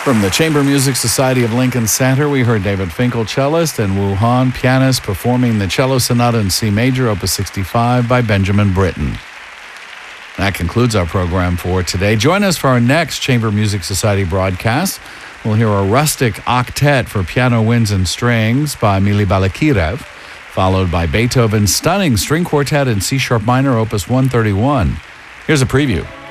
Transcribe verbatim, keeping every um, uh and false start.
From the Chamber Music Society of Lincoln Center, we heard David Finkel, cellist, and Wu Han, pianist, performing the Cello Sonata in C Major, Opus sixty-five by Benjamin Britten. That concludes our program for today. Join us for our next Chamber Music Society broadcast. We'll hear a rustic octet for piano, winds, and strings by Mili Balakirev, followed by Beethoven's stunning string quartet in C-sharp minor, Opus one thirty-one. Here's a preview.